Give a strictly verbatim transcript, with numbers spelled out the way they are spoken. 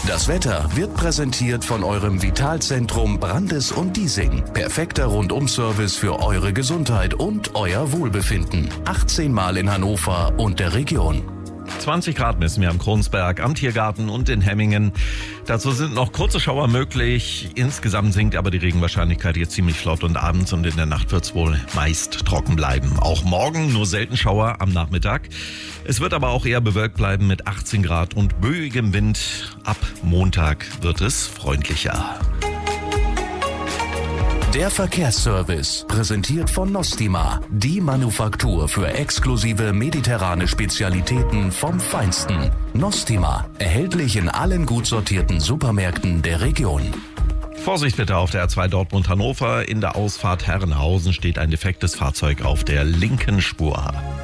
Das Wetter wird präsentiert von eurem Vitalzentrum Brandes und Diesing. Perfekter Rundum-Service für eure Gesundheit und euer Wohlbefinden. achtzehn Mal in Hannover und der Region. zwanzig Grad messen wir am Kronsberg, am Tiergarten und in Hemmingen. Dazu sind noch kurze Schauer möglich. Insgesamt sinkt aber die Regenwahrscheinlichkeit jetzt ziemlich flott und abends und in der Nacht wird es wohl meist trocken bleiben. Auch morgen nur selten Schauer am Nachmittag. Es wird aber auch eher bewölkt bleiben mit achtzehn Grad und böigem Wind. Ab Montag wird es freundlicher. Der Verkehrsservice, präsentiert von Nostima, die Manufaktur für exklusive mediterrane Spezialitäten vom Feinsten. Nostima, erhältlich in allen gut sortierten Supermärkten der Region. Vorsicht bitte auf der R zwei Dortmund-Hannover. In der Ausfahrt Herrenhausen steht ein defektes Fahrzeug auf der linken Spur.